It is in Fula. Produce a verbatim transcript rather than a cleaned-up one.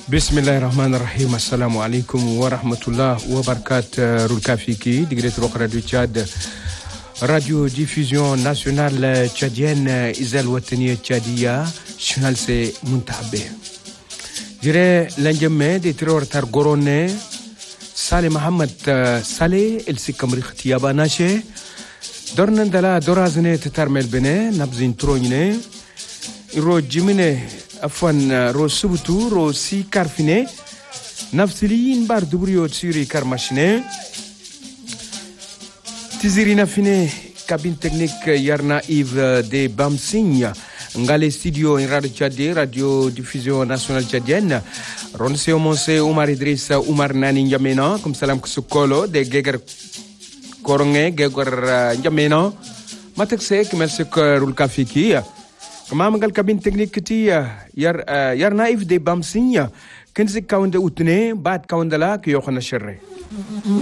Bismillahir Rahmanir Rahim. Assalamu alaikum wa rahmatullah wa barakatuh. Rulka Fiki, Digret Rokra du Tchad. Radio Diffusion Nationale Tchadienne, Isel Wataniye Tchadia, Chinal se Muntabe. Dire l'enjamé de Tiror Targorone, Saleh Mohamed Saleh, El Sikamri Khtiaba Nache, Dornandala Dorazne Tatarmel Bene, Nabzin Trogne, Iro Jimine. Afwan ro subutu ro si karfine nafsiliin bar dubrio tsuri karmashine tizirina fine cabine technique yarna Yves de Bamsigna ngale studio in radio Tchadie radio diffusion nationale tchadienne ron se omonse Oumar Idrissa Oumar Nani Njamena comme salam kusukolo de geger koronge geger Njamena matakse kemel se Rulka Fiki كما قال كابين تكنيك تي ير ير نايف دي بامسينيا كنزي كاوند اوتني بعد كاوند لا كيوخنا شري